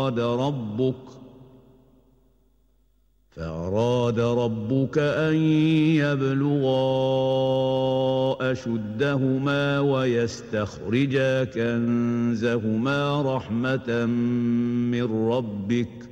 فأراد ربك أن يبلغا أشدهما ويستخرجا كنزهما رحمة من ربك